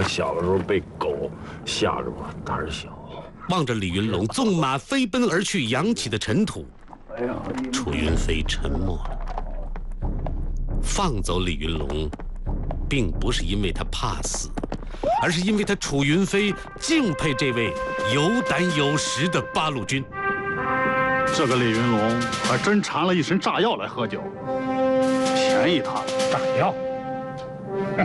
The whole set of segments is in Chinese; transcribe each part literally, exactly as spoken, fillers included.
小的时候被狗吓着吧，胆儿小。 望着李云龙纵马飞奔而去扬起的尘土， 哎呀， 楚云飞沉默了。放走李云龙，并不是因为他怕死，而是因为他楚云飞敬佩这位有胆有识的八路军。 这个李云龙还真缠了一身炸药来喝酒，便宜他了。 炸药？哼，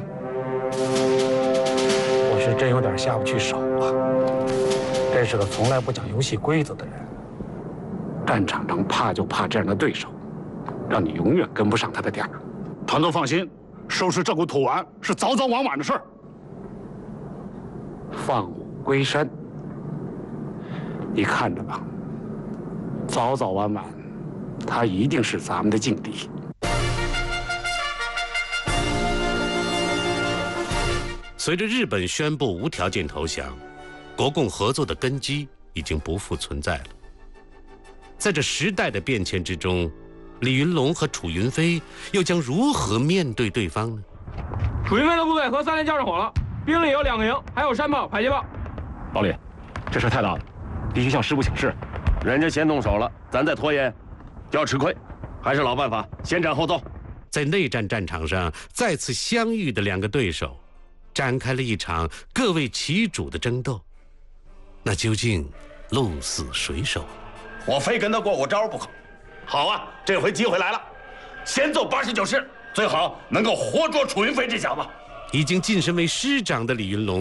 我是真有点下不去手啊。这是个从来不讲游戏规则的人。战场上怕就怕这样的对手，让你永远跟不上他的点儿。 团总放心，收拾这股土丸是早早晚晚的事儿。 放虎归山，你看着吧，早早晚晚，他一定是咱们的劲敌。 随着日本宣布无条件投降，国共合作的根基已经不复存在了。在这时代的变迁之中，李云龙和楚云飞又将如何面对对方呢？ 楚云飞的部队和三连交上火了，兵力有两个营，还有山炮、迫击炮。 老李，这事太大了，必须向师部请示。人家先动手了，咱再拖延，就要吃亏。还是老办法，先斩后奏。 在内战战场上再次相遇的两个对手，展开了一场各为其主的争斗。那究竟鹿死谁手？ 我非跟他过过招不可。好啊，这回机会来了，先奏八十九师，最好能够活捉楚云飞这小子。 已经晋升为师长的李云龙